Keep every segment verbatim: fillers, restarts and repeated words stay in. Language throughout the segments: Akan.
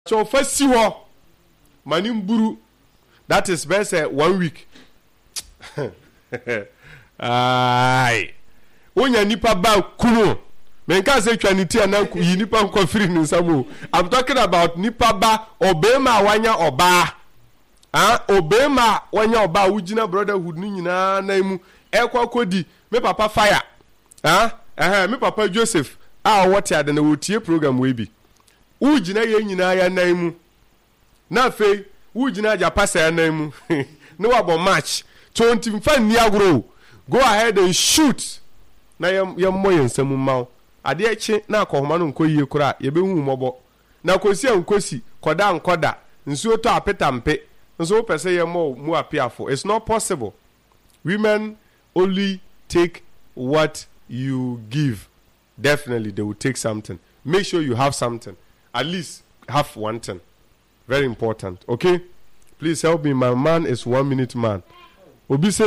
So first see ho manim buru that is best uh, one week. Ai wonya nipa ba kunu menka say twaniti ana yi nipa nko free ni nsamo. I'm talking about nipa ba obema wanya oba. Ah obema wanya oba wugina brotherhood ni nyina na mu ekwa kodi me papa fire. Ah eh me papa Joseph ah what ya de na wotie program we bi. Wugina ye nyina ya nan mu. Na fe wugina ja pasa ya nan mu. No wabo match twenty-five ni agro. Go ahead and shoot. Na yam yam moyen samu maw. Ade eche na akohoma no nko yie kura ye behu mobo. Na kosi ankosi koda nkoda nsuo to apeta mpe. Nso pese ye mo mu apiafo. It's not possible. Women only take what you give. Definitely they will take something. Make sure you have something. At least have one thing. Very important. Okay? Please help me. My man is one minute man. Obi say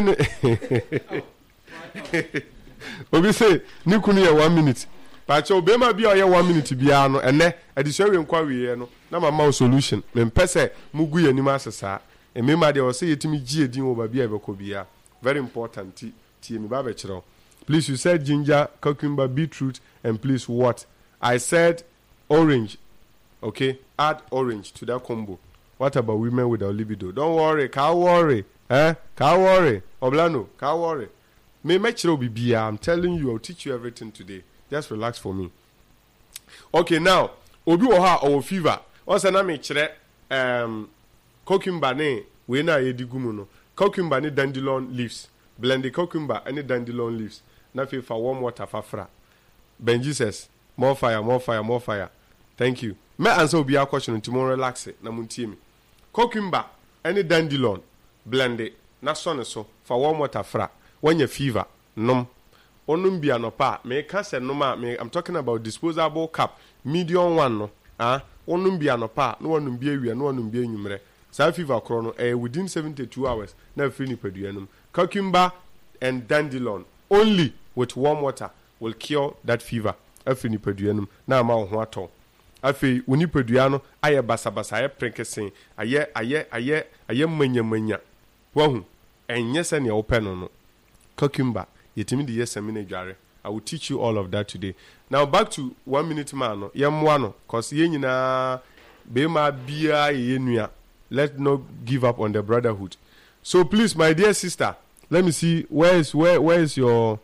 Obi say ni kunu ye one minute. But you be ma bi o ye one minute bia no ene adiswa we nkwa we no na mama solution. Me mpese mugu ye nim asesa. E me ma de o say yetimi gi edin wo ba bia be ko bia. Very important. Ti ti me ba be kire. Please you said ginger, cucumber, beetroot and please what? I said orange. Okay? Add orange to that combo. What about women without libido? Don't worry, can't worry. Eh? Can't worry. Oblano, can't worry. Me make sure be bia. I'm telling you, I'll teach you everything today. Just relax for me. Okay, now, obi oha or fever. Once na me chere um cucumber ne we na ye digumu no. Cucumber ne dandelion leaves. Blend the cucumber and the dandelion leaves. Na fe for warm water fafra. Benji says, more fire, more fire, more fire. Thank you. Me answer will be a question tomorrow relax it. Na muntie me. Cucumber and the dandelion blend it. Na so so for warm water fra. When you fever, nom. Onum bi anopa. Me can say no ma. Me I'm talking about disposable cup, medium one no. Ah, onum bi anopa. No onum bi ewia, no onum bi enyumre. Sa fever chrono eh within seventy-two hours. Na free ni peduanum. Cucumber and dandelion only with warm water will cure that fever. Afri ni peduanum na ma ho ato. Afi woni pedua no aye basa basa aye prenkesen aye aye aye aye manya manya wahu enye se ne open no no cucumber yetimi de yesemi na dware. I will teach you all of that today. Now back to one minute man no yemwa no cause ye nyina be ma bia ye nua. Let's not give up on the brotherhood. So please my dear sister, let me see where is where where is your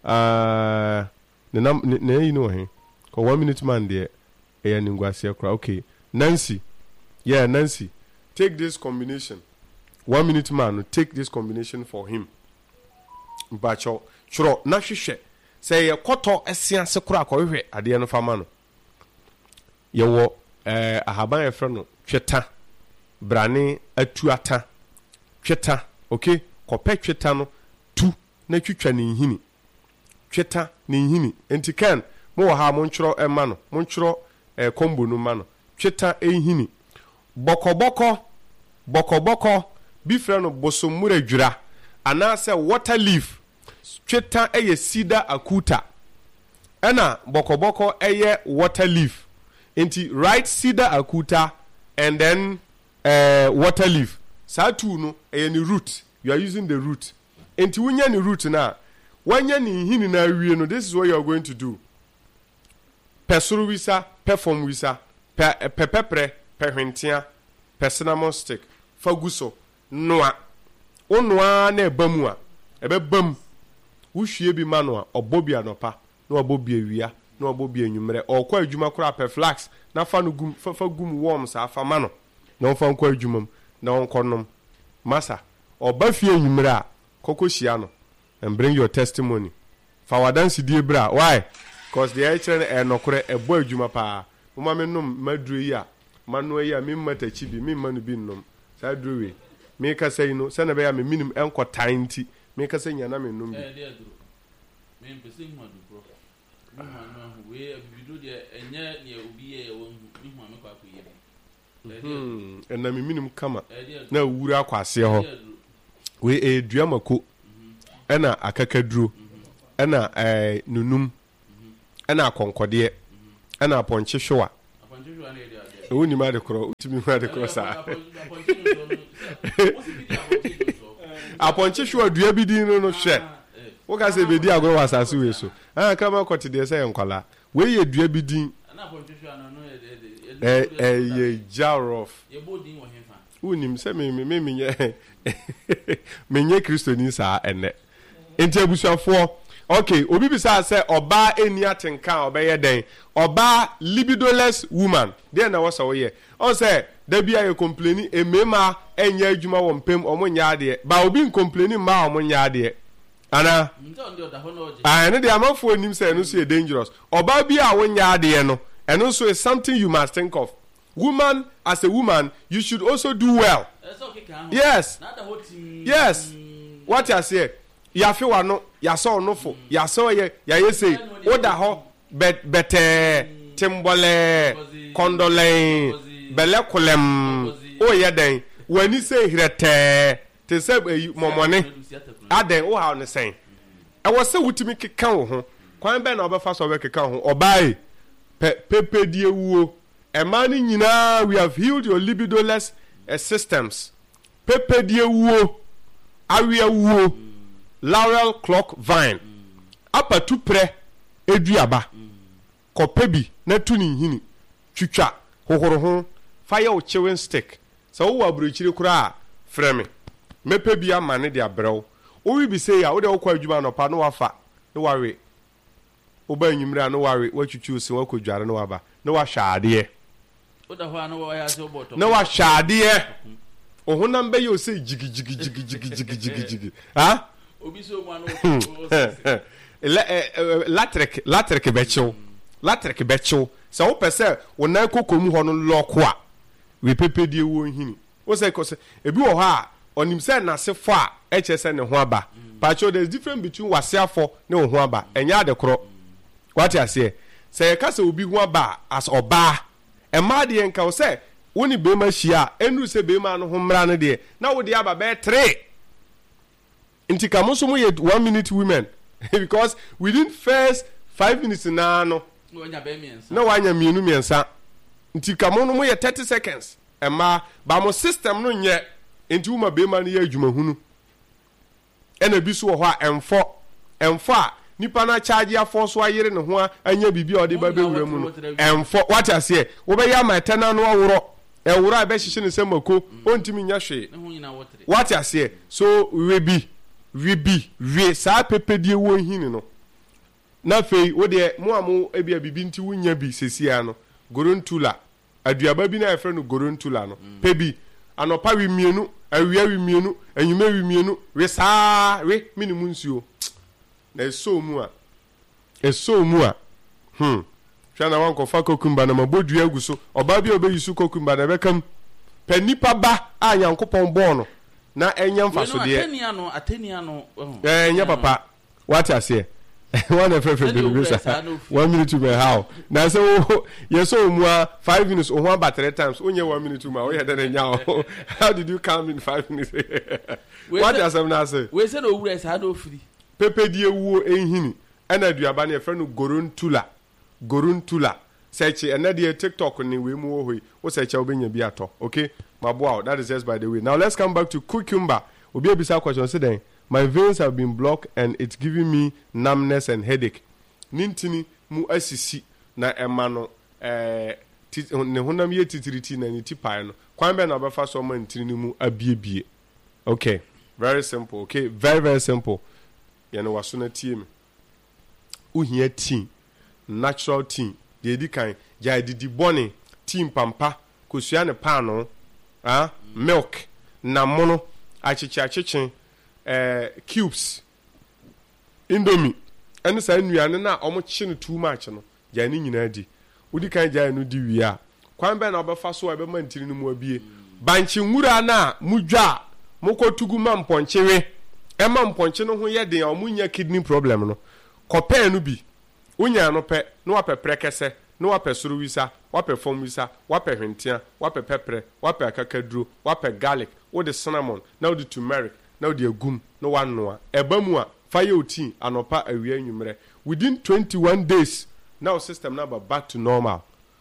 uh the name you know him. Cause one minute man there. Okay, Nancy. Yeah, Nancy. Take this combination. One minute man, take this combination for him. Bacho, chro, na shishe. Say a koto esian sekura ko hwe ade no fama no. Ye wo eh ahaban efre no tweta. Brane atuata. Tweta, okay? Kope tweta no tu na twitwa ne nhini. Tweta ne nhini. Enti kan mo ha mo nchro e ma no. Mo nchro eh combo no mano tweta ehini bokoboko bokoboko bi fra no bosomura dwura ana se water leaf tweta eye cedar akuta ana bokoboko eye water leaf enti right cedar akuta and then uh, water leaf sa tu no eye ni root. You are using the root enti wunya ni root na wanya ni hini na wie no. This is what you are going to do. Pesuru wisa, perform wisa, pe pepepre, perhentia, cinnamon stick, faguso, noa. O noa ne bamua, ebe bam. Ushie bi manoa, o bobi anopa, no bobi ewia, no bobi enyumre, o kwa ejuma kura pe flax, na fa no gum, fa fa gum worms afa mano. Na fa kwa ejumam, na onkonom. Masa, o ba fie enyumre a, koko hia no, and bring your testimony. Fa wadansi die bra, why? Because the actual and no correct a boy juma pa. Mama num madria, Manuia, Mimata chibi, Mimman binum. Sadri. Make us say no, send a bear me minimum uncle tiny. Make us say your name in num. And I mean minimum come up. No, we are quasi ho. We a dramako. Anna a kakadru. Anna a nunum. Ana konkode ana ponche showa Woni ma de kro, utimi ma de kro sa. Aponche hwe dua bi din no no hwe. Wo ka se be di agro wasase we so. Ah kama kwoti de se enkwala. We ye dua bi din. Na aponche hwe ano no eh eh ye jarof. Ye bodin wo hemfa. Woni se me me me nye. Menye Kristoni sa ene. Enti abusuafo. Okay, obi bisa say oba eni atenka obeye den. Oba libidoless woman. There na wasa wo ye. On say da bia ye complaining emema enya adwuma wo mpem omo nya de. Ba obi complaining ma omo nya de. Ana ah no dey amafo onim say no so dangerous. Oba bia wo nya de no. And also is something you must think of. Woman, as a woman, you should also do well. Yes. Yes. What you say? Ya fi wa no, ya so no fo, ya so ye, ya ye say, oda ho bet bete timbole kondole bele kolem o ye den wani say hirete te say momone aden o ha no sen e wo say wutimi keka wo ho kwan be na obefa so be keka ho obai pepe die wuo e mani nyina we have healed your libidoless uh, systems pepe die wuo awia wuo laurel clock vine apa tu pre eduaba kopebi na tuni hini twitwa hohoro ho fire o chewing stick so wo abrochire kura freme mepe bia mane de abrew o wi bi say ya wo de wo kwa adwuma no pa no wafa no wawe wo ba nyimre no wawe watwitwu se wakodware no waba no wa hwaade o da ho no wa ya se oboto no wa hwaade o honam be yo say jigi jigi jigi jigi jigi jigi jigi ha obi so mu ano latrek latrek becho latrek becho so wo pese wo nan kokomu ho no loko a we pepe die wo hini wo say ko say ebi wo ha onim say na se fo a eche say ne ho aba pacho there's difference between wasiafo ne ho aba enya de kro what you say say ka say obi ho aba as oba e ma de enka wo say woni be ma hia enu say be ma no ho mra no de na wo de aba be three inti kamuso mu ye one minute women because within first five minutes na no na wanya mienu miensa nti kamono mu ye thirty seconds ema ba mo system no nye nti uma be ma no ye adwuma hunu ena bi so ho a emfo emfo a nipa na charge afo so ayere ne ho anya bibi ode ba be wura mu no emfo what I say wo be ya ma tena no aworo ewura be hihye ne semako ontimi nya hwe what I say so we be we be we sa pepedie wo hini no na fei wo de mo amu ebia bibi nti wunya bi sesia no gorontula aduaba bi na efre no gorontula no mm. pebi anopa wi mienu awia wi mienu anyume wi mienu we saa we minimu nsuo na eso mu a eso mu a hm hwa na wanko fa kokumba na mabodu aguso oba bi obeyisu kokumba na bekam panipa ba a yankopon bono na enya mfaso de atenia no atenia no eh nya papa what I say one of friend the one minute to me how na say yes so mu five minutes o one battery times onye one minute to me o hear den nya how did you come in five minutes what I say na say we say no wura sa do free pepe die wuo enhini ana aduaba na friend no gorontula gorontula search and na TikTok ni we mu ohoi wo search obenya bi ato okay Mabuao, that is just by the way. Now let's come back to cucumber. Obi ebisa question say then my veins have been blocked and it's giving me numbness and headache. Nintini mu asisi na emano eh ne honam ye titiriti na ni tipae no. Kwan be na obefa so ma ntini mu abiebie. Okay, very simple. Okay, very very simple. You know waso na tie me. Uhia tea, natural tea. De di kan ja didi bone tea pampa kosua ne pan no. Ah, milk, namono, achichi achichi, eh, cubes, indomie. And say nnuane na omo chi no too much no. Ja ni nyina di. Udi kan ja no di wi a. Kwan be na obefa so e be mantiri no mu abie. Banchi nwura na mudwa, mokotugu ma mponchewe. E ma mponche no ho ye den omo nya kidney problem no. Kope no bi. Unya no pe, no wape prekese. No wape suru wisa, wape fom wisa, wape hwentia, wape pepper, wape akakaduro, wape garlic, wo de cinnamon, now the turmeric, now the agum, no one noa. Eba mu a fire oti anopa awia nwumre. Within twenty-one days, now system number back to normal.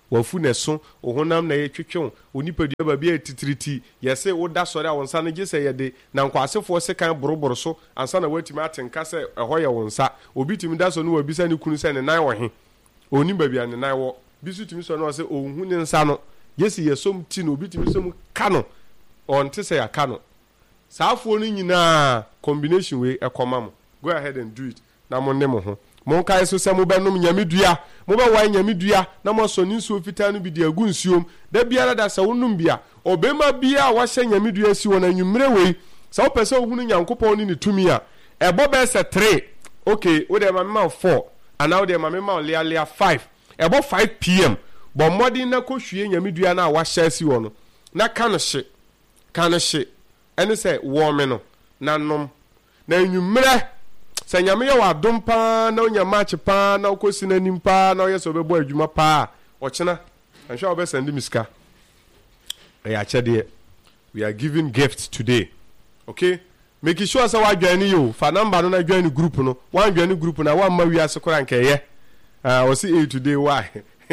wafu ne so ohonam na ye twetwe onipadua ba bia titiriti yese woda sori a wonsa no gese yede na nkwasefo se kan boroboro so ansa na watimi atenka se eho ye wonsa obi timi da so no wabisa ne kunu se ne nan wo he oni ba bia ne nan wo bisu timi so no se ohun ne nsa no yesi yesom ti no obi timi so mu ka no onte se ya ka no saafo no nyina combination we ekoma mo go ahead and do it na mo ne mo ho mo kai so se mo benom nyamedua mo be wan nyamedua na mo so ni nsuo fitaa no bi de agu nsuom da biara da se wonum bia obema bia wa hye nyamedua si wona nwumre we se wo pese ohunu nyankopon ni ne tumi a ebo be se three okay wo de ma me four ana wo de ma me ma lia lia five ebo five p m bo modi na kohwie nyamedua na wa hye si wo no na ka no hye ka no hye ene se wo me no na nom na nwumre se nyame ye wadom pa na onya match pa na okosi na nim pa na oyeso bebo adwuma pa ochena anhwa obe send miska ya chede we are giving gifts today okay make sure say wa dwan you fa number no na dwan group no wa dwan group na wa ma wi asekora nkeye ah o see today why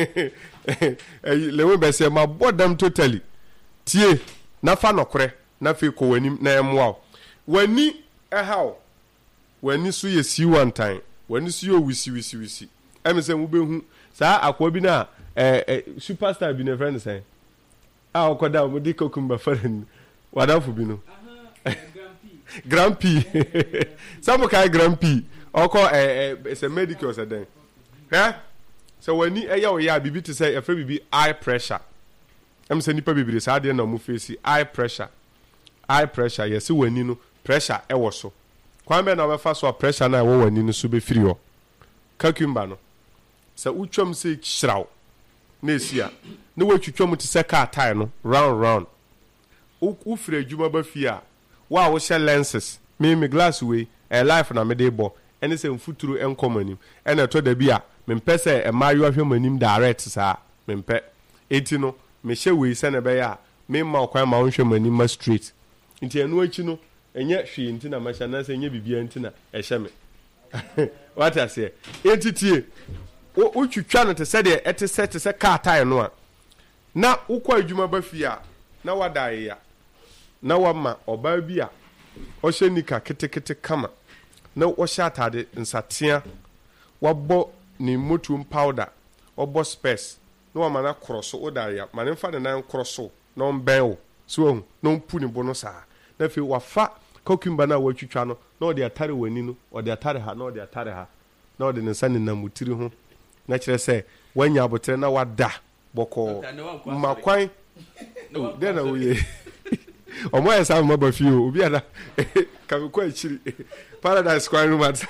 lewe be say ma bodam totally tie na fa nokore na fe ko wanim na emwa wani ehaw wani so ye si one time wani so yo wisi wisi wisi em se mu behu saa akwa bi na eh, eh superstar bi na friend say ah okoda mu di kokumba faran wadafu bi no Grand P some kai Grand P oko eh eh se medical se den eh so wani eh ya o ya bibi to say e fa bibi eye pressure em se nipa bibire saa de na mu face eye pressure eye pressure yes wani no pressure e wo so kwambe na obefa so pressure na wo wani no so be free ho kakumba no se utwom se hyraw na esia na watwitwom te se car tire no round round u free adwuma ba fi a wa wo she lenses me me glass we e life na me dey bo ene se mfuturo enkomanim ene to da bi a me mpese e mayo ahwemanim direct saa me mpe eti no me hye we se na be ya me ma okwan ma onhwemanim ma straight nti enu achi no enye hwe nti na masha na se enye bibia nti na ehye me what I say entitie o twitwa no te se de ete se te se car tire no a na ukwa adwuma ba fi a na wadae ya na wama oba bi a o hye nika ketekete kama na o hye atade nsatea wabɔ ni motum powder obo space na wama na kroso o da ya mane mfa de nan kroso na on ben so hu na mpu ni bo no saa na fi wafa kokumba na watwitwa no na o de atare wani no o de atare ha na o de atare ha na o de nsa ni na mutiri ho na kire se wanya abotre na wada boko makwan no de na uye omo ya sa maba fi o obi ada ka me kwa chiri paradise kwan room at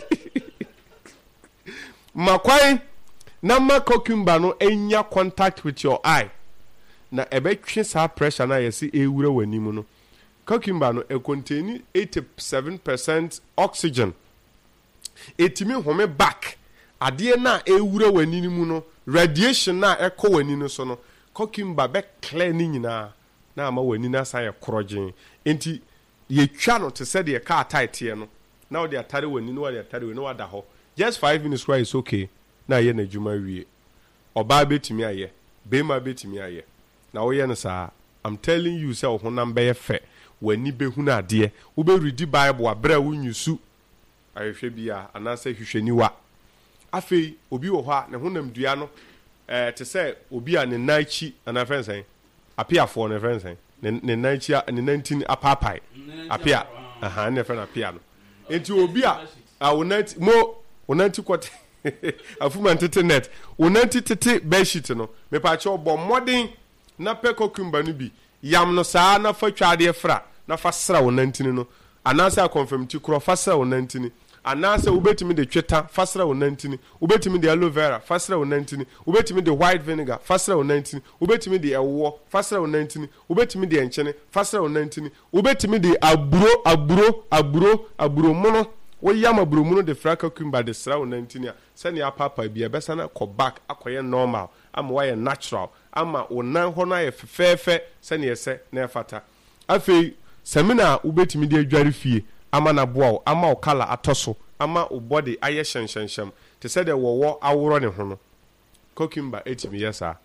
makwan na makokumba no enya contact with your eye na ebetwe sa pressure na yesi ewura wani mu no kokumba no e contain eighty-seven percent oxygen etimi home back ade na ewura wani mu no radiation na ekọ wani no so no kokumba be clear ni nyina na ama wani na sa ye krogen enti ye twa no te se de ka tight ye no na o de atare wani no o de atare wani wada ho just five minutes why is okay na ye na juma wie oba betimi aye bema betimi aye na wo ye no sa I'm telling you say honam be ye fe wani behu na ade wo be read bible abra wo nyusu ayehwe bia anase hwehwani wa afei obi wo ha ne honam dua no eh te se obi a ne naichi ana friends say apia for ne friends say ne naichi ne nineteen apapai apia aha ne friend apia no enti obi a awonanti mo wonanti kwot afuma ntete net wonanti tete bedsheet no me pa che obo modern na pekokumba no bi yam no saa na fa twade fra na fa sra wonanti no anase a confirm ti kro fa sra wonanti ni anase ubetimi de tweta fa sra wonanti ni ubetimi de aloe vera fa sra wonanti ni ubetimi de white vinegar fa sra wonanti ni ubetimi de ewo fa sra wonanti ni ubetimi de enchene fa sra wonanti ni ubetimi de aburo aburo aburo aburo mono wo yam aburo mono de fraka kumba de sra wonanti ni se ne apapa bia besa na ko back akoye normal ama wa natural ama onan ho na ye fefefe se ne yese na efata afei semina ubetimi de adware fie ama na boa ama o kala atoso ama o body aye hyenhyenhyem te se de wowo aworo ne ho no kokimba etimi yesa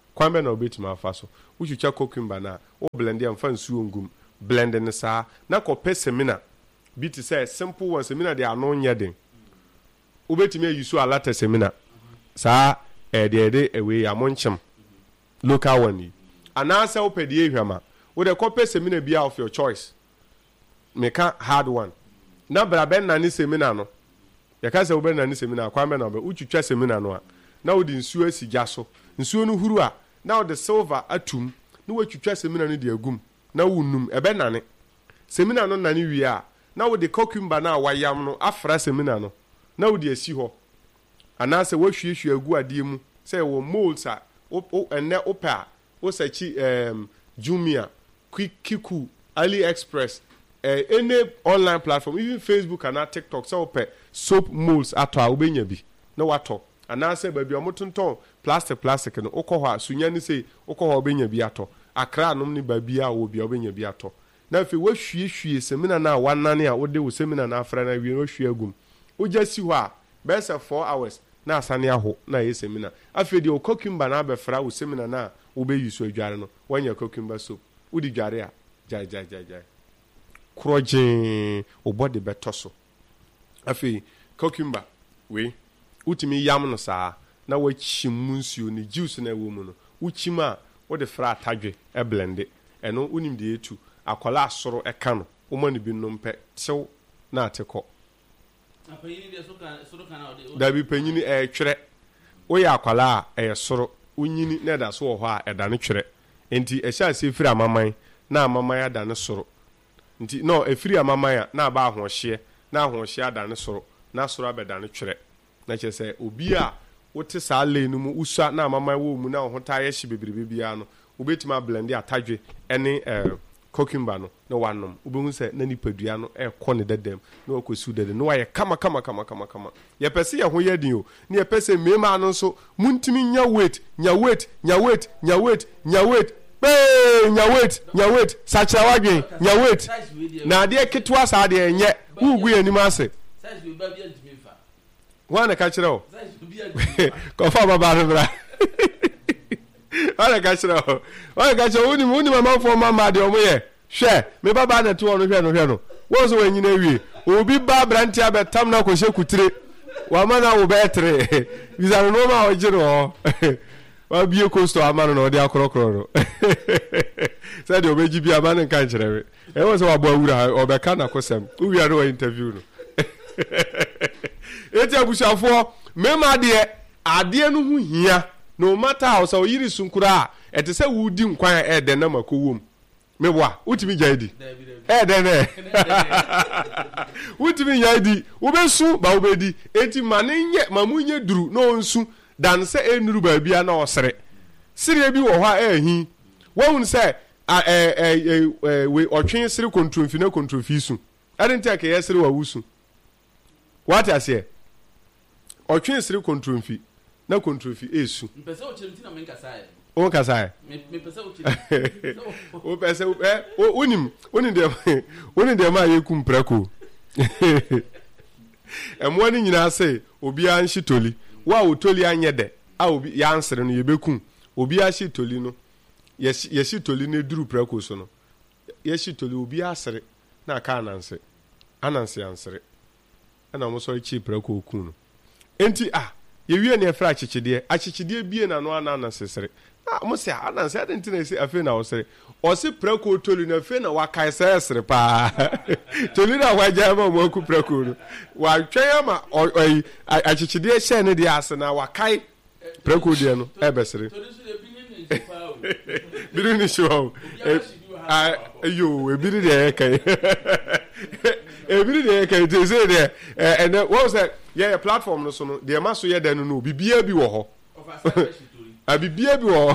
kwan be na obetima afa so wuchucha cucumber na o blend am fa nsuo ngum blend ne saa na kope semina bi ti say simple one semina de ano nya den obetimi ayusu alata semina saa e de de ewe amonchem local one ana say opedi ehwama wo de kope semina bia of your choice make a hard one na bra ben na ni semina no ya ka say wo ben na ni semina kwan be na obe uchucha semina no a na wo de nsuo asigya so nsuo no huru a na wo de silver atum na wo twitwa semina no de agum na wo num ebe nane semina no nane wi a na wo de cucumber na wayam no afra semina no na wo de asi ho ana se wo hwiehwie agu ade mu se wo molds a o enne opa o sachi um Jumia, Kiku, AliExpress, uh, any online platform, even Facebook and TikTok, so ope soap molds ato a ubenya bi na wato ana se ba bi omotonton plastic plastic no okohwa sunya ni sei okohwa ubenya bi ato akra nom ni ba bi a wo bi ubenya bi ato na fe wo hwie hwie semina na wanane a wo de wo semina na afra na wie no hwie agum wo jasi ho a be se four hours na asane aho na ye semina afi de o cucumber na be fra wo semina na wo be yusu adware no wanya cucumber soap wo di dware a jai jai jai jai kroje o body beto so afi cucumber we utimi yam no saa na wachi munsuo ni juice na wo mu no uchima wo de fra atadwe e blend eno unim de etu akola asoro e ka no wo ma ni bi no mpe tew na ateko apanyini de so kan soro kan na o da bi panyini e twere wo ya akola e soro unyini na da so wo ho a e da ne twere enti e sha se firi amaman na amaman ya da ne soro nti no e firi amaman ya na ba ahohye na ahohye ada ne soro na soro abeda ne twere na che se obi a wote saa le no mu usa na amaman wo mu na ho ta ye hye bebrebe bia no obetima blend atadwe ene eh cucumber no na wanom obehu se na nipadua no e kɔ ne dadam na okosu dadam no waye kama kama kama kama kama ye pese ye ho ye din o ne ye pese mema no so muntimi nya weight nya weight nya weight nya weight nya weight Hey, nya wait, nya wait, sacha wadwen, nya wait. Na ade ketwa sa ade enye, wugu anim ase. Size we ba bia ntimi fa. Wana ka kire o. Size we bia. Ko fa baba no bra. Wana ka kire o. Wana ka kire woni woni mama fo mama de omoye. Hwe, me baba na to ono hwe no hwe no. Wo so wanyi na wie. Obi ba branti abetam na ko hye kutire. Wa mana wo betre. Bizaro no ma ojire o. Wa biye kosto amano no de akorokoro no said obeji bi amano kan kirewe e wo so wa bo awura obeka na kosem uwi are wa interview no eti abushafo mema de ade no hu hia no matter how so yiri sunkura e te se wudi nkwan e de na makowom meboa utimi jaidi e de ne utimi jaidi obesu ba obedi eti manenye mamunye duru no nsu dan se enuru ba bia na osere sire bi wo ho a ehi wo se eh eh we otwen sire kontromfi na kontromfi su adinta ke yesire wa wusu what I say otwen sire kontromfi na kontromfi esu mpese o chimti na menka sai o ka sai me pese o chimti o pese eh onim onim de onim de ma yekum prako emwo ni nyina se obi an shitoli wa otoli anyede a obi ya ansere no yebekun obi a shitoli no ye shitoli ne duru prako so no ye shitoli obi asere na ka ananse ananse ansere ana mo so chi prako okun no enti ah ye wie ne efra chichide achichide bie na no ananse sere ah mo se ananse adenti na se afi na osere osi prako toli na afi na wakai se sere pa toli na waja ma mo ku prako no wa twen ma achichide hye ne dia ase na wakai prako dia no ebesere biri ni show ayo ebiri de kai ebiri de kai te say de and what say yeah platform no so no de ma so ye de no no bibia bi wo ho a bibia bi wo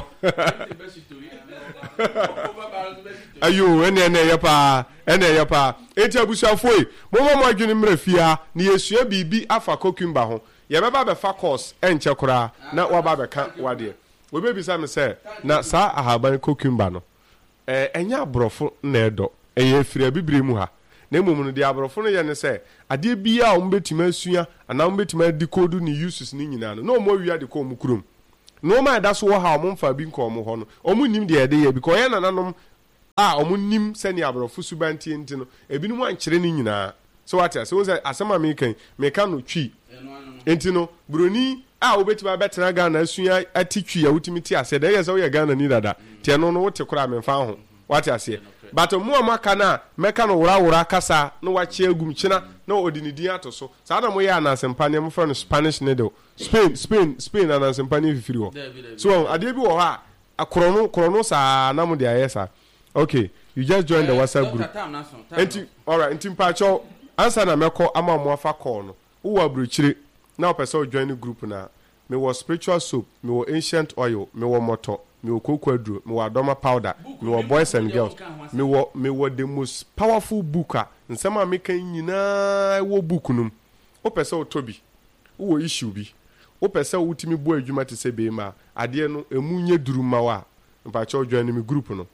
ayo ene ene ye pa ene ye pa enti abusuafoi mo mo mo adwene mrafia ni yesua bibi afa cucumber ho ye beba be fa course enche kora na wa ba be ka wade we be bisa me say na sa ahaban cucumber no eh enya abrofo na edo eye firi abibire mu ha na emom no de abrofo no ye ne say ade bia o mbetima asua ana o mbetima di kodu ni uses ni nyina no no mo wia de ko mu kurom no ma da so ha omo mfa bi nko omo ho no omo nim de ede ye because ye nananom a omo nim sani abrofo subantie nti no ebinim ankyere ni nyina so what say so asema me kan me kan no twi enti no broni a obetima betena Ghana asua atitwi ya wutimi ti ase de ye so ye Ghana ni dada tie no no wote kura me mfa ho what ase but mo amaka na meka no wura wura kasa no wache agum china na odinidi atoso sa na mo ye anasempa ne mo fra no Spanish needle Spain Spain Spain anasempa ne fifiri ho so ade bi wo ha akrono krono sa na mo de ayesa okay you just join the WhatsApp group enti all right enti pacho answer na meko ama mo afa call no wo abrochire na opese join the group na me was spiritual soap me was ancient oil me was motor me was cocoa me was adoma powder me was boys and girls me was me was the most powerful booker nsema me kan nyina wo book num opese otobi wo issue bi opese wutimi bo adwuma te se be ma ade no emunye duruma wa mpacho join me group no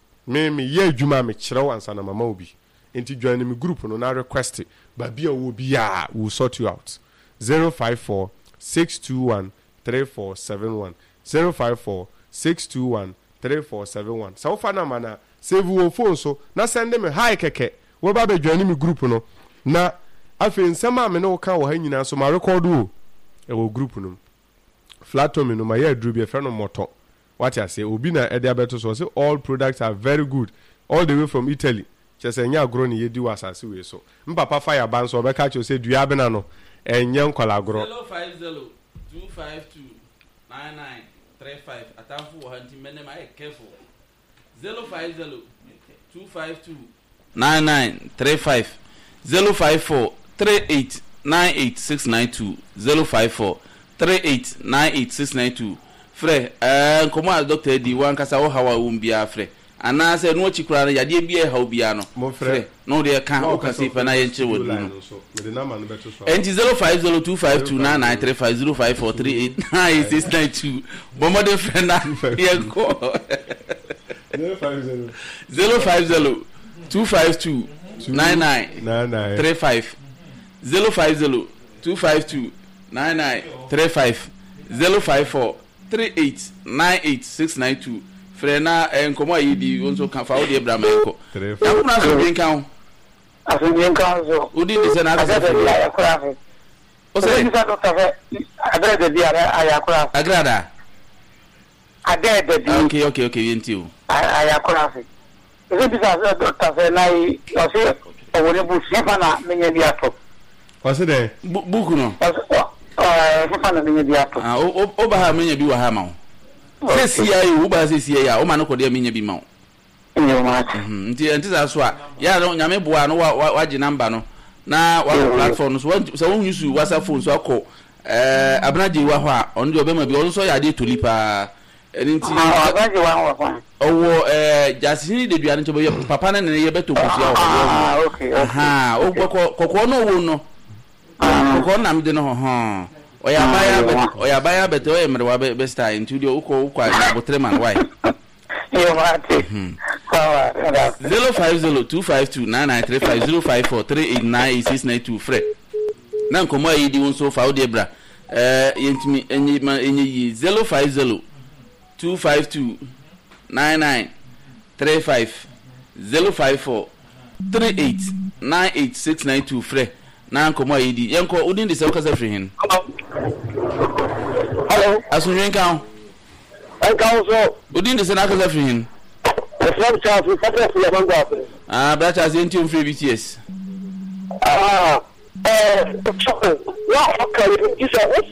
me me ye adwuma me kire wansa na mama obi enti join me group no na request ba bia wo bia we sort you out zero five four six two one three four seven one zero five four six two one three four seven one so fa na mana save wo phone so na send me hi keke wo ba be join me group no na afi nsema me no ka wo ha nyina so ma record wo e wo group no flatom no ma ya dru bi e fe no moto what I say obi na e dia beto so say all products are very good all the way from Italy chese nya agro ni yedi wasase we so mpapa fire ban so be ka cho say dua bena no enye nkwala agro zero five zero two five two nine nine three five atamfu wo hanti mene ma e careful zero five zero two five two nine nine three five zero five four three eight nine eight six nine two zero five four three eight nine eight six nine two frɛ eh komo a doctor di wan kasa wo hawa wo mbia frɛ ana se no chikura na yade bia ha obia no frɛ no de ka o ka se fa na ye nche wo du no enti zero five zero two five two nine nine three five zero five four three eight nine six nine two bomo de frɛ na ye ko zero five zero two five two nine nine three five zero five zero two five two nine nine three five zero five four three eight nine eight six nine two frena enkomo ayidi onso kan fa odi Abraham enko ya kuna so bin kan aso bin kan so odi de se na ka se ya kura fe o se ni sa do ka fe adre de dia ya kura agrada ade de di okay okay okay yenti o ya kura fe o se bisa do ka fe nai o se o woni bu se fa na menye dia to o se de buku no eh se fa na menye dia to ah o o ba ha menye bi wa ha ma o se sia yi wo ba se sia ya o ma no ko de menye bi ma o nyo ma nti nti za so a ya no nyame boa no wa gi number no na wa platform so so won use WhatsApp phone so akọ eh abnaji wa ho a on de obema bi on so ya de toli pa nti abnaji wa ho fa owo eh jasini de duane to be papa na ne ye beto kusia o ah okay aha o kokko no wo no kokko na mde no ho oya baya bet oya baya bet o emre wa be style nti de uko uko abotreman why yo mate zero five zero two five two nine nine three five zero five four three eight nine eight six nine two fre na nkomo ayi di won so fa o de bra eh yentimi enyi enyi yi zero five zero two five two nine nine three five zero five four three eight nine eight six nine two fre na nkomo ayi di yenko udin de se o kasa free hin hello asunwen kan I can so udin de se na kasa free hin From South Africa, we are going. Ah, but as in team free B T S. Ah, eh, yeah, okay. You say what?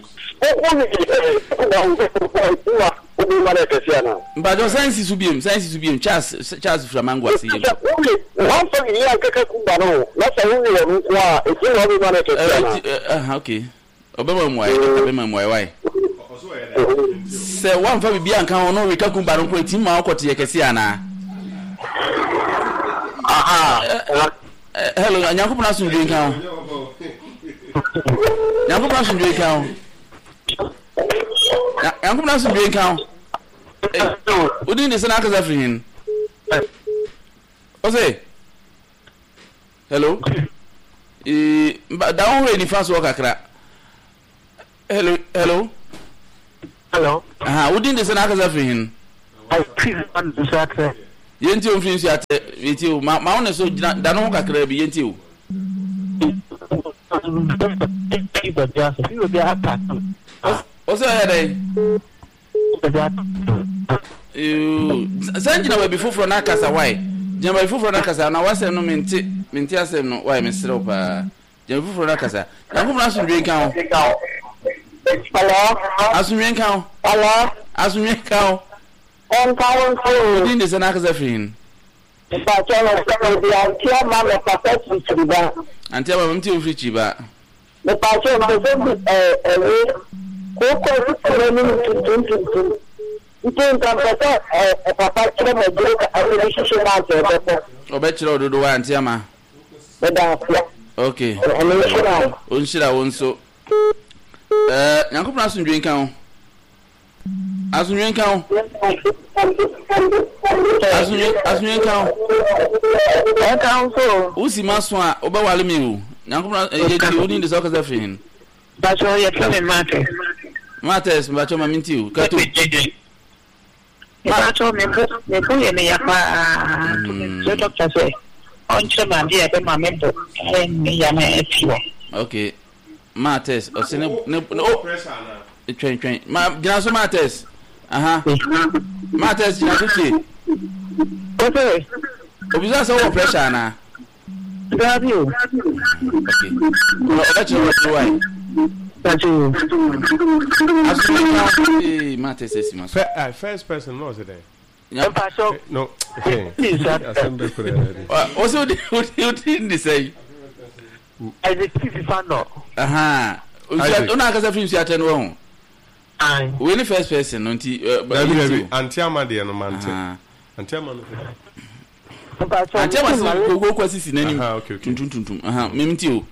But the science is to be science is to be Charles Charles Flamango. One thing here, I can't come down. That's only one. It's not only one. Okay. Obama, why? Obama, why? Say one for be and can no we can come back and team out to Yakasiana. Aha. Hello, Yanko Nasun drink out. Yanko Nasun drink out. Yanko Nasun drink out. Udin the Senaka Zafrin. Ose. Hello. Eh, but down ready fast work akra. Hello, hello. Hello. Aha, wouldn't the Senaka for him? I feel on the Saturday. Yenti o mfin at you ma ma won so da no kakra bi yenti o. O so ya dey. You sanjina we before na kasa why? Jamba before na kasa na wasem no menti menti asem no why me sere pa. Jamba before na kasa. Na ko na so dwen kan o. Hello. Asunwen kan o. Hello. Asunwen kan o. On town for Din de Senaka za fin. Ba chama kwa dia kia mama papa chiba. Antia ba mti ofri chiba. Me pa chama mbe eh eh ko ko ko ni tun tun tun. Então papa eh papa chama mbe ka ali shisho na ke O be chira ododo wa antia ma. Da Okay. Ani shira. On shira won so. Eh Yankopna so ndwen kan o. Asunwen kan o. Asunwen asunwen kan o. E kan so. Usi maso a obewale mi o. Yankopna ye ti oni de so ka za fin. Ba so ye tell me matter. Matters ba cho ma minti o. Kato. Ba so me ko me ko ye me ya pa. So doctor say on chama dia be ma membo. E me ya me etiwo. Okay. Matters o se ne ne pressure na. Twen twen. Ma gina so Matters. Aha. Matters gina so ti. Okay. Obiza so wo pressure na. Radio. Okay. O ba chi wo why? Radio. Asunwen Matters esima. First person no there. Yeah. No. Okay. Assembly for it. Also you didn't say. I the T V fan no. Aha. Una kasa film si atenu ho. Ai. We ni first person no nti Antiama de no mante. Antiama no. Antiama so go go sisi nani. Aha, okay, okay. Tuntum tuntum. Aha, memti o.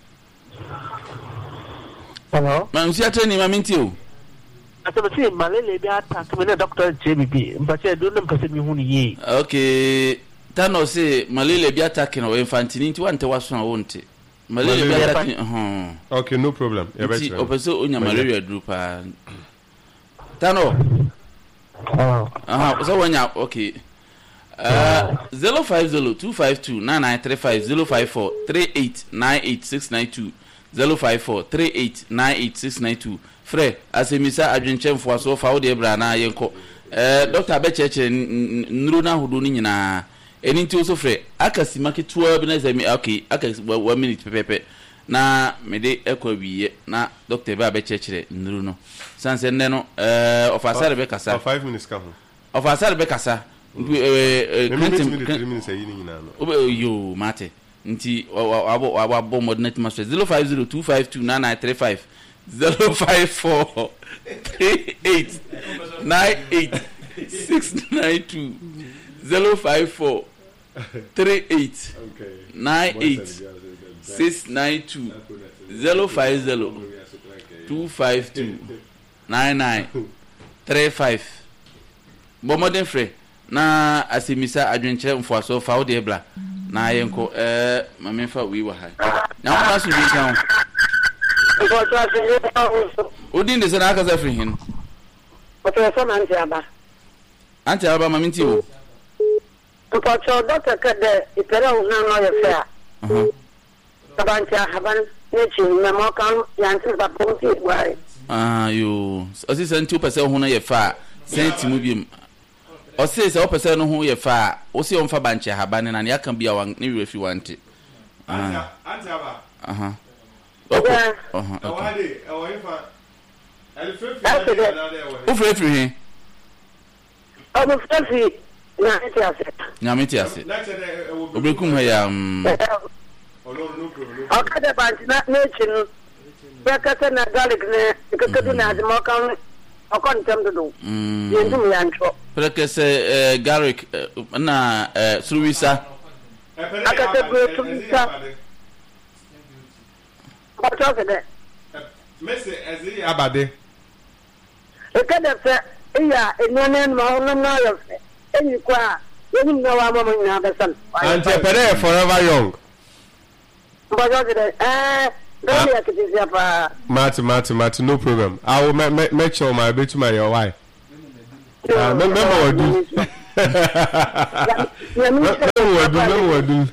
Hello. Ma nsi atenu ma memti o. Asema malele bi attack me na doctor J B B. Mpache do no mpase mi hu ni ye. Okay. Tano say malele bi attack no infantini nti wante waso na wonte. Malaria bi attack uh Okay, no problem. Yeah, better. Opeso onya malaria group ah. Tano. Oh. Aha, so wanya okay. Uh zero five zero two five two nine nine three five zero five four three eight nine eight six nine two zero five four three eight nine eight six nine two. Fre asemisa adwenchemfo aso fa wo de bra na yenko. Eh Doctor Abecheche nru na hodo ni nyina. Eni nti oso fre akasi maketua bi na zemi okay akasi one minute pepepe na mede ekwa wiye na Doctor ba Abecheche nru no sanse nne no eh ofasare be kasa five minutes ka ho ofasare be kasa eh three minutes ayi ni nyina no obe yo mate nti abo abo modernate master zero five zero two five two nine nine three five zero five four three eight nine eight six nine two zero five four three eight nine eight six nine two zero five zero two five two nine nine three five. Bomodern free na asemisa adwenkyere mfoaso fa wo de bla na yenko eh mamefa wi wa hai na wo aso bi kan Odin de sana aka za free hin Oto so man ti aba anti aba maminti wo Mpacho doctor kede ipera una no ye fa. Mhm. Tabancha haban ne chi me mo kan yanti ba ponti gware. Ah yo osi se two percent ho na ye fa senti mu biem osi se one percent no ho ye fa osi on fa banche haban na ne aka bia wan ne refi wanti. Ah anti aba aha Okay. aha awade awoyin fa elfefi na de awoyin o free free hin Omo fefi na ti ase. nyamiti ase obrekum ha ya Akade banti na ne chi no. Ya kata na garlic ne ikakati na de mo kan okon tem do. mm Yendu mi antro. Prekese garlic na suruwisa Akate bro suruwisa. Bato ke de. Mese ezi abade Ekade fe iya enone no no no yo fe. Eni kwa yeni na wa mama na besan. anti pere forever young Bato ke de eh Don't be a kitty. Mati, Mati, Mati, no problem. I will make sure my bet to my your wife. Remember what do? Remember what do? Remember what do?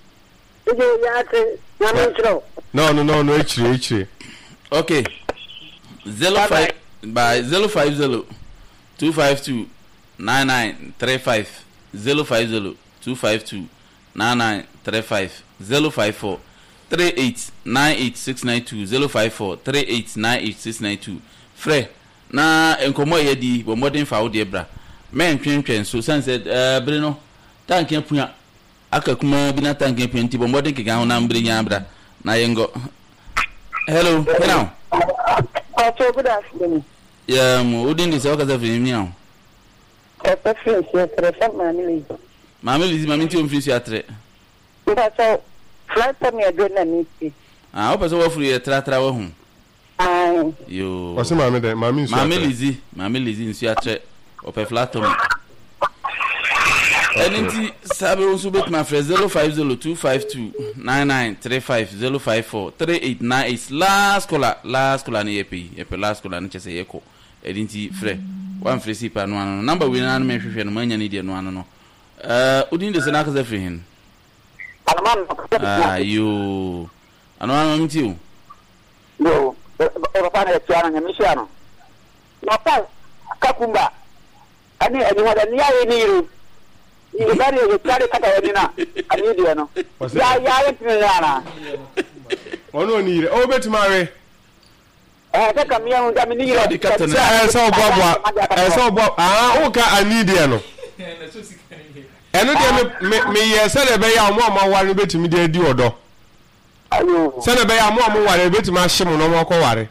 No, no, no, no, actually, actually. Okay. Zero five by zero five zero two five two nine nine three five zero five zero two five two nine nine three five zero five four three eight nine eight six nine two zero five four three eight nine eight six nine two. Fre na enkomo yedi bo modern fa de bra. Men twentwen so sunset eh bre no tank apua aka kuma bi na tank apua nti bo modern kega ho na mbre nya bra na yengo. Hello, hello. Oh, good afternoon. Yeah, mo udin di se okaza fini mi awo. Papa French, yes, refer Mammy. Mammy Lizzy, Mammy Tim Fish atre. That's all. Flight for me a good and Ah, opa so free a tra tra wo hu. Ah. Yo. What's Mammy there? Mammy Mammy Lizzy, Mammy Lizzy in atre. Opa flat to me. Enti sabe o so bet my friend zero five zero two five two nine nine three five zero five four three eight nine eight last caller last caller ni epi epi last caller ni chese yeko edinti frɛ one frɛ si pa no ano number we na no me hwehwɛ no manya ni de no ano no eh udin de se na kaza frɛ hin ah yo ano ano mti o yo o pa na tiana nyame hia no na pa kakumba ani ani wada ni ya ni ru ni bari e tare kata wani na ani de no ya ya ya tinana ono ni re o betimare eh ta kam ya unda mi ni re eh so bobo eh so bobo ah o ka ani de no eno de me me ye se le be ya mo ma ware betimi de di odo ayo se le be ya mo mo ware betimi ahye mo no mo ko ware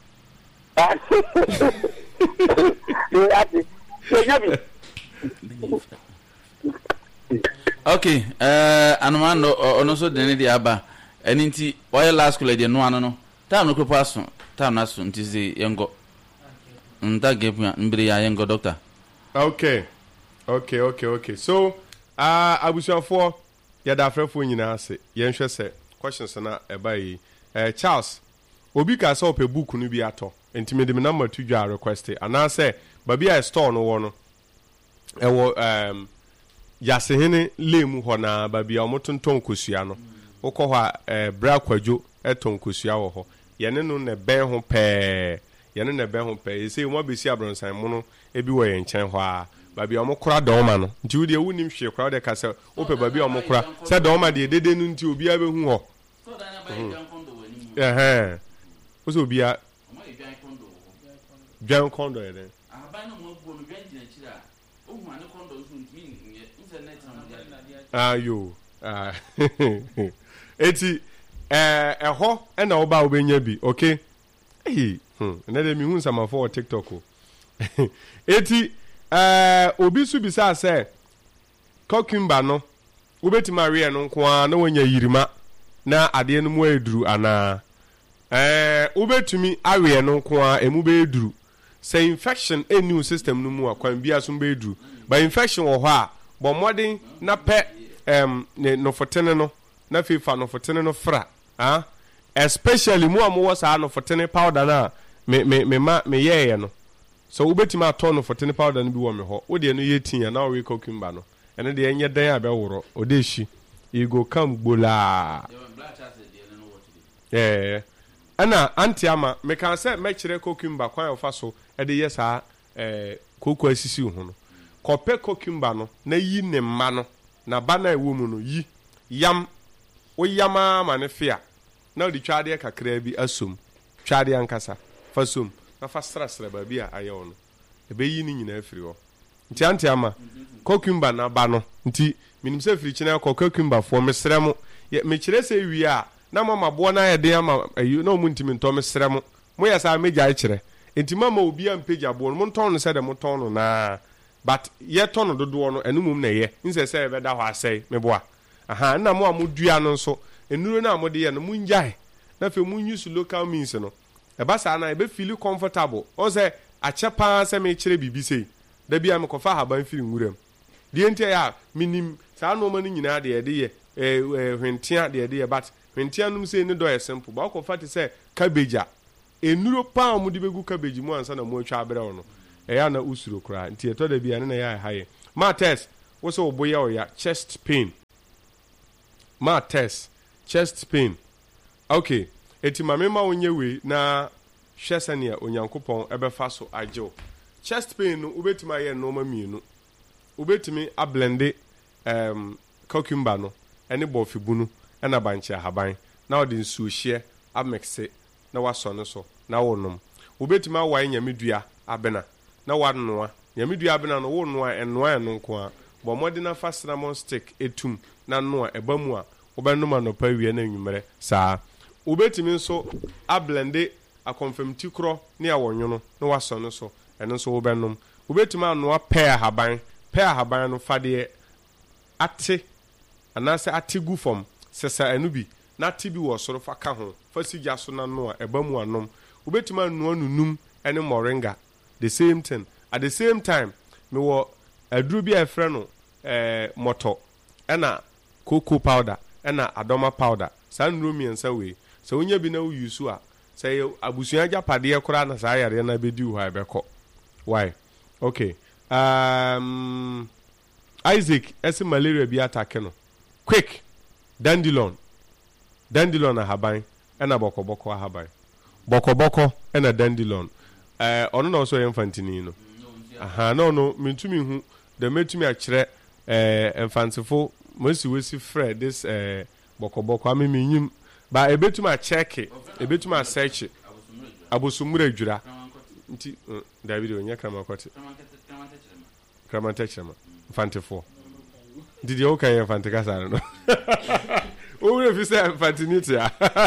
okay eh anuma no ono so de ne de aba eni nti oil last school de no ano no ta no kropo aso ta no aso nti se yengo nta gepu mbre ya yengo doctor. Okay okay okay okay so ah uh, abusuafo ya da frefo nyina ase yen hwe se questions na eba yi eh Charles obi ka se ope book no bi ato enti me de me number to dwa request ana se babi a store no wo no e wo um yasehene lemu ho na babi a omotonton kosua no wokọ ho eh bra kwadwo eton kosua wo ho yene no ne ben ho pe yene ne ben ho pe se mo besi abronsan mu no ebi wo ye nchen ho a babi a omokora doma no nti wo de wunim hwe kora de ka se ope babi a omokora se doma de dede no nti obi a behu ho eh eh oso obi a John Kondo ede aba na mo gbo no gwan jina chira ohu ane Kondo so ntimi internet na ah yo ah eti eh eho e na oba obenya bi okay eh hm na de mi hu sama for TikTok o eti eh obi su bi sa se kokumba no ubeti maria no nko a na wonya yirima na ade no mu eduru ana eh ubetumi awe no nko a emu be eduru say infection a new system no mu akwan bia so be eduru by infection wo ho a bo modern na pe em no fotene no na fifa no fotene no fra ah especially mu amu wasa no fotene powder na me me me ma me yeye no so ubetimi ato no fotene powder no bi wo me ho wo de no yetin ya na we kokumba no ene de enye dan abeworo odeshi you go come gbola eh ana antiama me kan say me kire kokumba kwan ofa so e de yesa eh koko asisi ho no kope kokumba no na yi ne mma no na ba na ewo mu no yi yam o yama ma ne fia na odi twade kakra bi asom twade ankasa fasom na fa strasra ba bi a ayo no e be yi ni nyina afiri ho nti antiama kokumba na ba no nti minim se firi china kokumba fo mesrem me kire se wi a na mama bo na ye de ama ayu na mu ntimi nto mesrem mo ya sa meja kire nti mama obi am page abo no mo nton no se de mo ton no na but ye ton no dodo no enu mum na ye nse se be da ho asai me boa aha na mo amodua no nso enuro na amode ye no munjae na fe munyusu local means no e ba sa na e be feel comfortable o se achepa se me kire bibi sei da bia me kofa haban firi nwuram die ntia ya minim sa no ma no nyina de ye de ye eh hwentia de de but hwentia num say ne do e simple ba ko fati say cabbage a enuro pa mu de begu cabbage mu ansa na mu atwa abere wo no e ya na usuro kra nti eto da bia ne na ya haye ma test wo so oboya o ya chest pain ma test chest pain okay eti mame ma onye we na hwesania onyankopon ebefa so agyew chest pain no ubetima ye no ma mienu ubetimi ablende um cucumber no ene bofibunu ena banche haban na odi nsuo hye amexe na waso no so na wonom ubetimi awan nyamedua abena na wanoa nyamedua abena no wonoa enoa eno nko a bo modi na fa cinnamon stick etum na noa ebamu a obenuma no pa wie na nwumere saa ubetimi nso ablende akonfamti kro ne awonwono na waso no so eno nso wobenom ubetimi anoa pair haban pair haban no fade ate anase ate gu fom sesa enu bi na ate bi wo soro fa ka ho fa sigya so na no a ebamu anom ubetimi anu anunum ene moringa the same thing at the same time me wo aduru bi afre no eh moto ena cocoa powder ena adoma powder sa nuru miensa we so onya bi na wo use a say abusuan japade kora na sa yare na bedi wo ha beko why okay um Isaac ese malaria bi attack no quick dandelion dandelion ahaban ena bokoboko ahaban bokoboko ena dandelion eh ono na so infantini no aha no no mentumi hu the metumi a kire eh infantifo mosi wesi fred this eh bokoboko amemi nyim ba ebetumi a check ebetumi a search abosumura adwura nti David onya kramakote kramantechema infantifo did you okay infantika sare no o we fi say infantinity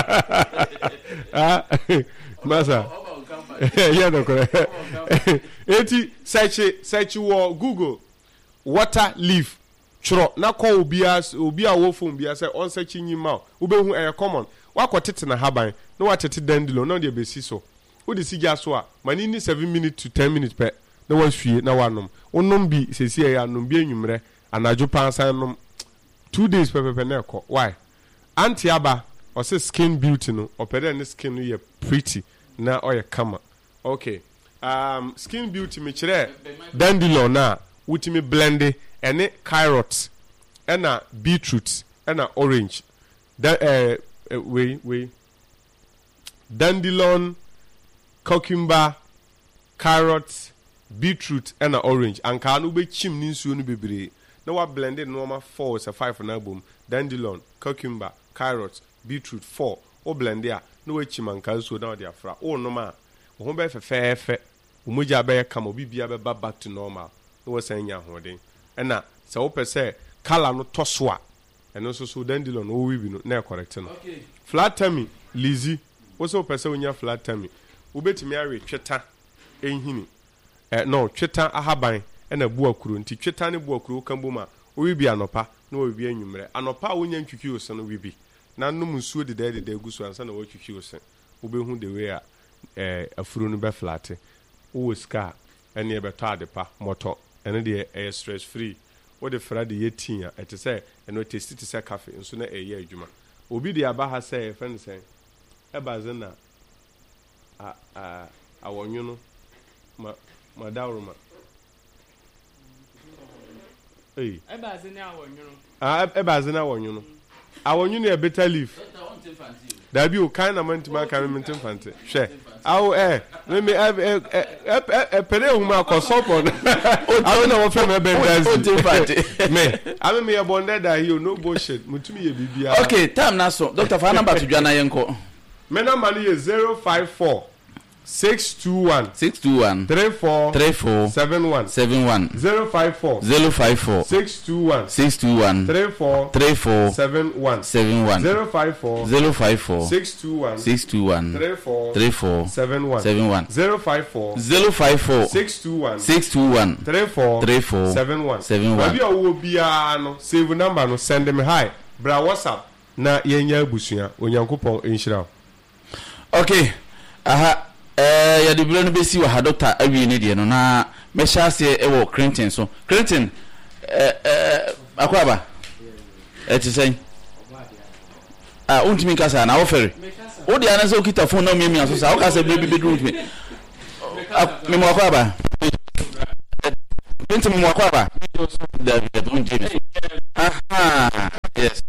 ah masa yeah no correct eti search search wo Google water leaf chro na call obia obia wo phone bia say on search nyima obehu e common wakotete na haban na watete dandilo na de besi so wo de sigya so a mani ni seven minutes to ten minutes per na waswie na wanom onom bi sesi ya anom bi enwumre anajo pansan nom two days pepepe na ekọ why anti aba o say skin beauty no opere ne skin no ye pretty na o ye kama okay um skin beauty me kire dandelion na wutimi blend ene carrot ena beetroot ena orange da eh we we dandelion cucumber carrot beetroot and orange and can ube chim ni nsuo no bebre na wa blended normal four is a five na bom dandelion cucumber carrot beetroot four o blend ya na wa chim an kan so na de afra o no ma wo ho be fefefe o moja be ka mo bibia be back to normal na wa san nya hoden na se wo pese color no toso a eno so so dandelion o wi bi no na correct no okay flat tummy lazy wo so pese onya flat tummy ubetimi awe tweta enhini eh no tweta ahaban na buakuru nti tweta ne buakuru kamboma owi bi anopa na owi bi anwumre anopa wonya ntwiki ose no wibi na num nsuo de de de gusu ansa na watwiki ose obehu de we a eh afuru no be flat wo ska ene e beto adepa moto ene de e stress free wo de fra de yetin a ete se ene testi te se cafe nso na eye adwuma obi de aba ha se friend se e bazena a a awonwuno ma madawruma eh ebazina awonwuno ah ebazina awonwuno awonwuno e better leaf dabi o kan na mantima kan mentim fante hwe aw eh me me e pere huma akosopon aw na wo fe me ben dazi me ame me yebonde da here no bullshit mutumi ye bibia okay time na so doctor fa number to dwana yenko me number is zero five four six two one six two one three four three four seven one seven one zero five four zero five four six two one six two one three four three four seven one seven one zero five four zero five four six two one six two one three four three four seven one seven one zero five four zero five four six two one six two one three four three four seven one seven one. Baby owo bia no save number no send me hi bra WhatsApp na yenya abusua onyankopon enhyira. Okay aha eh ya de bro no besi wa ha doctor awie ne de no na me hyase e wo Clinton so Clinton eh eh akwaba eh ti sen ah untimi kasa na ofere o de anase o kita phone na mi mi aso sa o kasa baby bedroom me me mo akwa ba Binti mo akwa ba da da untimi aha yes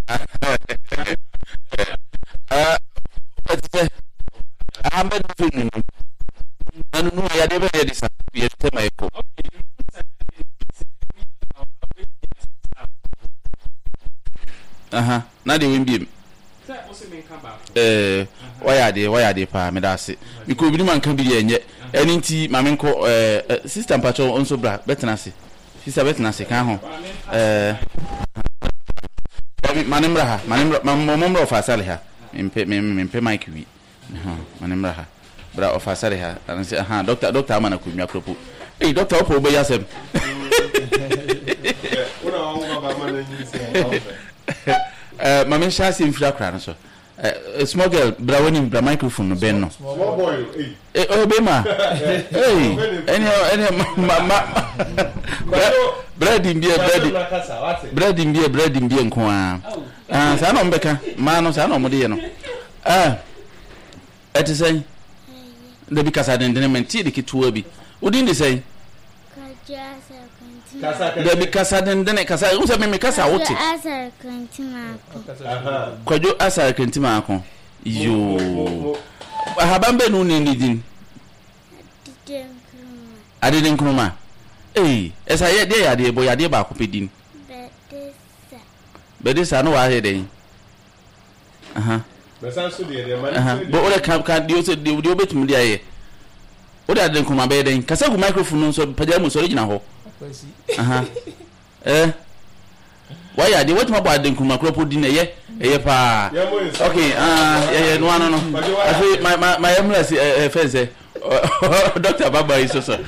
ah but I'm better feeling anu no ya de be de sa ye tema eko aha na de wimbi eh waya de waya de pa me da se mi ko bi man kan bi de enye eni nti ma men ko eh sister mpacho onso bra betena se sister betena se kan ho eh manemra ha manemra mamomra of asale ha mpe mpe mic wi ha manemra ha bra of asale ha anse ha doctor doctor amana ku mi apropo eh doctor opo be yasem una wa ba ma na nyi se eh mamen sha se mfira kra no so eh small girl bra woni bra microphone no ben no small boy eh oh be ma eh any any ma bread mbie bread bread mbie bread mbie nko a ah sa na mbeka ma no sa na omode ye no ah eti sei da bi kasa den den menti de kituwa bi udin de sei da bi kasa den den kasa u se me kasa wote asar kantima ko kwajo asar kantima ko yo habambe no ni din adeden nkruma eh esa ye de ya de bo ya de ba ko pedin bedesa bedesa no wa he den aha besan so de de man aha bo ore kan kan dio se dio betum dia ye o da den nkruma be den kasa ku microphone no so paja mu so regina ho aha eh wa ya de wetum ba den nkruma kropo din ye eye pa okay ah ye no ano no afi my my my emrasi eh feze Doctor Baba is so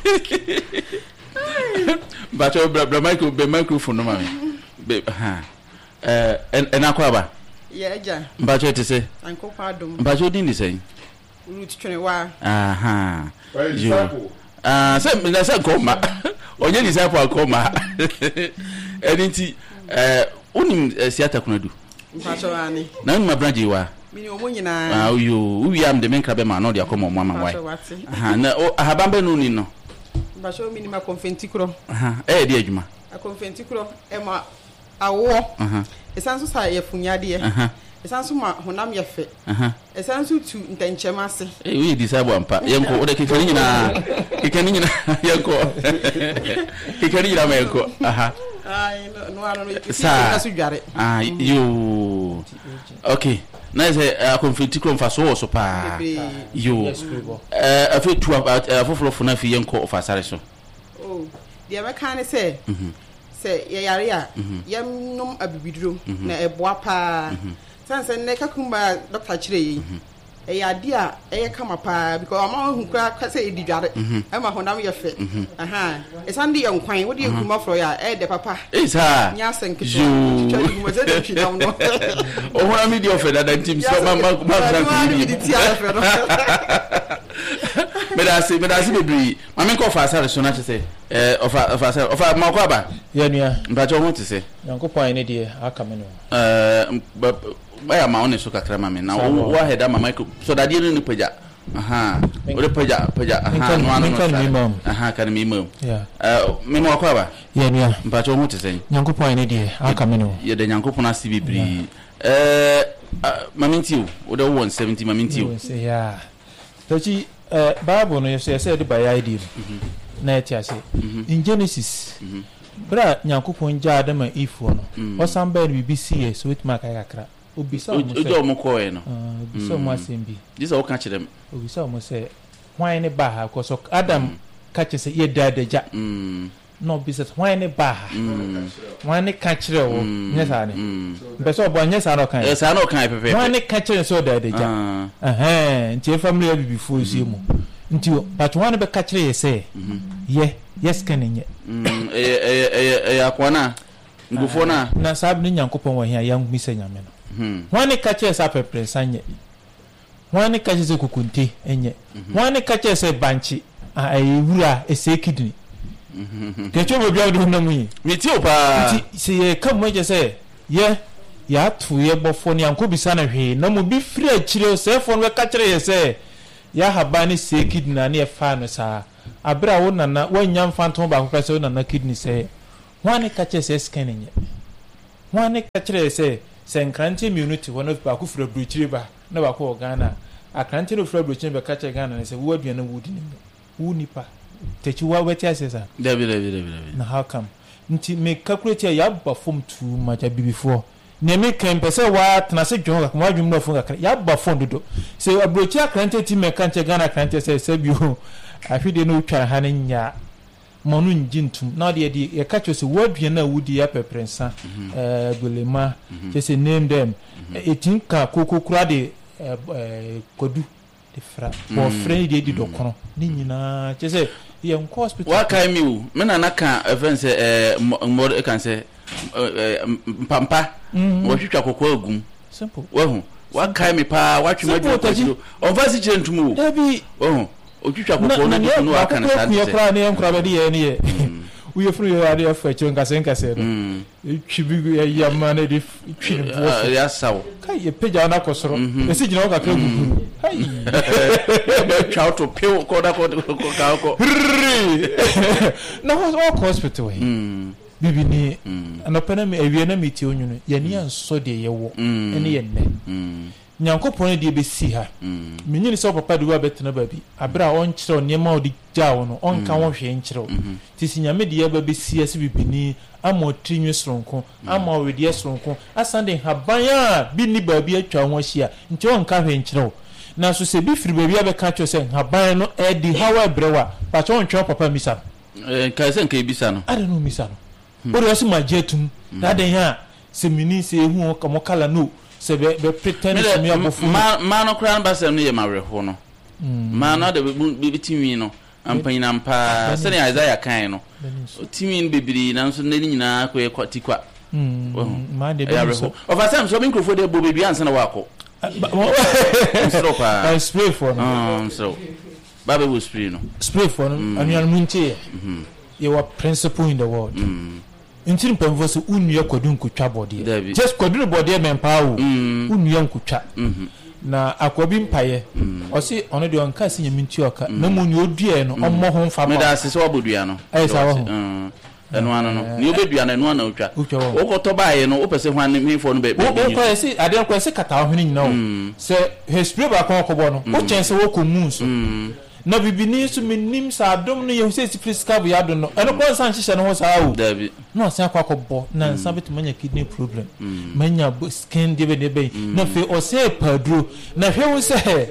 but bra bra micro be microphone no mami be ha eh en akwa ba ye ja mbacho ete se anko kwadom mbacho din di sen root twenty-one aha yo ah se na se koma onye disciple akoma edinti eh unim siata kunadu mpacho ani na nma branji wa mini omo nyina ah yo uwi am de menka be ma no de akoma mo ama wai aha na ahabambe no ni no mpacho mini ma konfentikro aha eh de adwuma a konfentikro e ma awo aha esanso sa ye funyade aha esanso ma honam ye fe aha esanso tu ntanchema ase eh we disable ampa yenko o de kekani nyina kekani nyina yenko kekani nyina ma yenko aha ai no ano no sa su dware ah yo okay na ze a konfentikro mfa so so pa yo eh afi tu afoforo funa fi yenko of asare so oh dia me kan se se ye yare a yem nom abibiduro na eboa pa sanse ne kakumba doctor chire yi e ya dia e kama pa because ama hu kra ka se edi dware e ma honam ye fe aha e sande ye nkwan wo de kuma fro ya e de papa eh sa nya senke so twa mo ze de twidam no o hona mi di ofe da tim so ma ma ma frank ni di ti ala fe no me da se me da se bebri ma me ko fa asare so na che se eh ofa ofa asare ofa ma ko aba ya nua mbacho ho te se yankopon ne de aka me no eh baya ma one so kakra ma me na wa heda ma micro so da die ni paja aha o de paja paja aha no ano aha kan mi mom ya eh me mo ko aba ya nua mbacho ho te se yankopon ne de aka me no ye de yankopon ase bebri eh maminti o de one seventy maminti o se ya tachi eh bible no ye say de by id na eti ase in Genesis bra yankopon ja adam ifo no o samba ni bibc so with mark akra obisa mo se ojo mo ko e no obisa mo asembi this all catch them obisa mo se hwan ne ba ha ko so adam catch se ye dada ja no obisa hwan ne ba ha hwan ne catch re wo nyesa ne beso obo nyesa no kan eh sa no kan pepe hwan ne catch re so dada ja eh nti family abi before sie mu nti but hwan ne be catch re se ye yes kan nye eh eh eh eh akwana ngufo na na sab ni nyankopon wa hia yang misa nyame no hwan ne catch re sa pepe sanye hwan ne catch se kukunte enye hwan ne catch se banchi a ewura ese kidney ke chobo bia do na mu yi mi ti o pa ti se ye kam mo je se ye ya to ye bofo ne anko bisa na hwe na mo bi firi akire sefo no ka kire ye se ya haba ne se kidney na e fa no sa abra wo nana wanya mfanto ba ko se wo nana kidney se wane ka kire se scan nye wane ka kire se se nkrante immunity one of ba ko firi abruchire ba na ba ko Ghana akrante no firi abruchire ba ka kire Ghana ne se wo aduane wo di ne wo nipa techi wa weti asesa dabi dabi dabi dabi na how come nti me calculate ya ba form too much before ne me kan pese wa tena se dwon ka ma dwum no fun ka ya ba form dodo se abrochi akrante ti me kan che Ghana akrante se se bi ho afide no twa ha ne nya monu njintum na de de ye ka cho se wadue na wudi ya peprensa eh golema che se name them etin ka kokokura de eh kodu de fra bo friend de di dokono ni nyina che se ye nko hospital wa kai mi wo me na na ka even say eh mo e kan say pampa wo twitwa kokko agum simple wa hu wa kai mi pa wa twima di ko on va si kire ntumu dabi wa hu o twitwa kokko no no wa kan sa se kra ne nkra be de ye ne we are free area of a chunk as nkase no chibi ya man de twin bo ya sawo kai ye peja na kosoro e si gina o ka kra guguru hai try to pay ko da ko ka ko na hospital we bibi ni anopena me awie na meti onwunu ye ne anso de ye wo ene ye nne nyankopon de be si ha menyini so papa de wa betena ba bi abra on kire ne ma odi jawo no on ka won hwe nkire tisi nyame de ya ba be si ase bibini ama trinwe sronko ama wedi sronko asande habanya bi ni ba bi atwa won hia nti on ka hwe nkire na so se bi firi ba bi abeka cho se haban no e di hawa brewa pa cho on twa papa misa eh ka se nka bisa no ada no misa no ori osi majetum na den ha se mini se hu ko kala no se be be pretend to me abofu ma ma no kra ba se no ye mareho no ma no de be timi no ampanyina mpa se ne Isaiah kan no timi bebiri na so ne nyina ko e kwatikwa ma de be so of asem so mikrofo de bo bebi ansa na wako so pa spray for no um so baba will spray no spray for no anu anu muntie you are principle in the world intin pemvo se unua kwadun kutwa body just kwadun body men pawo unua nkutwa na akwabi mpaye o se ono de onka se nyaminti oka na munua odue no ommo ho mfa ma me da se se obodua no ai sa wo enu ano no ni obedua na enu ana otwa okoto baaye no opese ho an mefo no be be o ko se ade ko se kata ho ni nyina o se he spray ba kon ko bo no o chense wo ko mu so na bibini so menim sa adom no ye se physical bu ya do no eno ko san hihye no ho sa o dabi no san kwa ko bo na san betu manya kidney problem manya skin de be de be na fe o se paduro na hwe wo se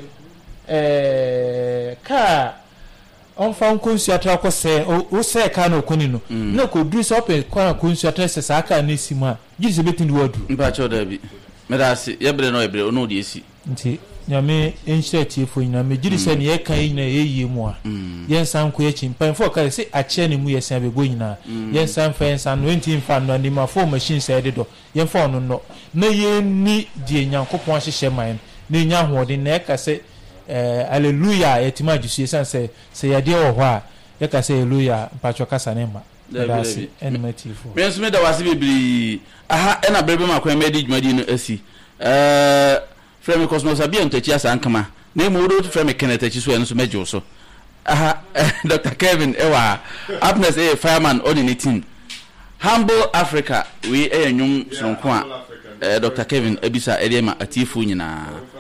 eh ka on fa nkonsu atra ko se o se ka na okoni no na ko dru so pe kwa nkonsu atra se sa ka na sima gidi se betu ndi wadu mba cho dabi me da se ye bre no ye bre ono de esi nti nyame enhyeti fo nyina me gidi se ne ye kan nyina ye yie mu a ye nsan ko ye chimpan fo ka se ache ne mu ye se abego nyina ye nsan fa nsan no enti mfa no ni ma fo machine se de do ye fa no no na ye ni die nyankopon ahyehye man na nya hoode na ka se eh hallelujah etima jusu san se se ye de wo ho a ye ka se hallelujah pacho kasa ne ma dasi enmatifo me nso me da wase bibiri aha ena brebe makwa medi dwumadi no asi eh frame cosmos abia ntachi asa nkama na mu do frame kenetachi so enso mejo so aha Doctor Kevin ewa happiness eh fireman on the team Humble Africa we eh nwum sonko a Doctor Kevin ebisa edema atifu nyina